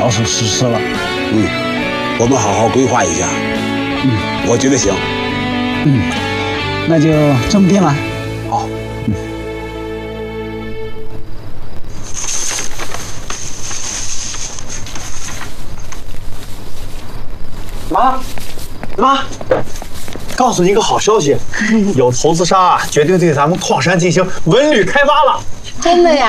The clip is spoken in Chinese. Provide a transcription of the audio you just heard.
着手实施了。 我们好好规划一下。我觉得行。 那就这么定了。 好。 妈，告诉你一个好消息，有投资商决定对咱们矿山进行文旅开发了。 真的呀？